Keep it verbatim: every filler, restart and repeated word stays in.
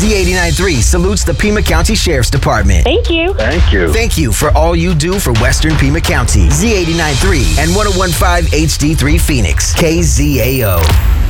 Z eighty-nine point three salutes the Pima County Sheriff's Department. Thank you. Thank you. Thank you for all you do for Western Pima County. Z eighty-nine point three and one oh one point five H D three Phoenix. K Z A O.